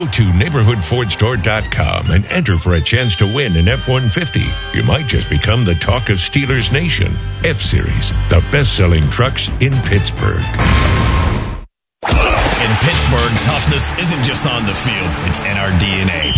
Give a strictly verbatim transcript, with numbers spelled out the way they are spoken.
Go to neighborhood ford store dot com and enter for a chance to win an F one fifty. You might just become the talk of Steelers Nation. F-Series, the best-selling trucks in Pittsburgh. In Pittsburgh, toughness isn't just on the field, it's in our D N A.